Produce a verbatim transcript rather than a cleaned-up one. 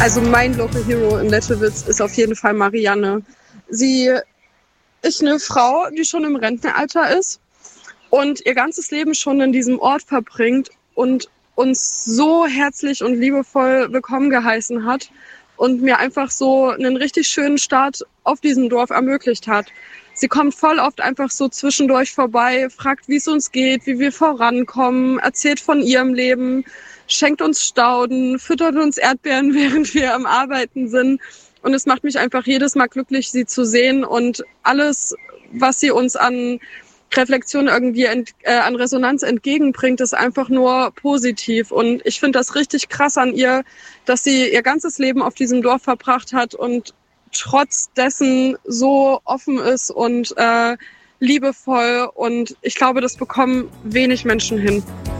Also mein Local Hero in Letschewitz ist auf jeden Fall Marianne. Sie ist eine Frau, die schon im Rentenalter ist und ihr ganzes Leben schon in diesem Ort verbringt und uns so herzlich und liebevoll willkommen geheißen hat und mir einfach so einen richtig schönen Start auf diesem Dorf ermöglicht hat. Sie kommt voll oft einfach so zwischendurch vorbei, fragt, wie es uns geht, wie wir vorankommen, erzählt von ihrem Leben, schenkt uns Stauden, füttert uns Erdbeeren, während wir am Arbeiten sind. Und es macht mich einfach jedes Mal glücklich, sie zu sehen. Und alles, was sie uns an Reflexion irgendwie ent, äh, an Resonanz entgegenbringt, ist einfach nur positiv. Und ich finde das richtig krass an ihr, dass sie ihr ganzes Leben auf diesem Dorf verbracht hat und trotz dessen so offen ist und äh, liebevoll. Und ich glaube, das bekommen wenig Menschen hin.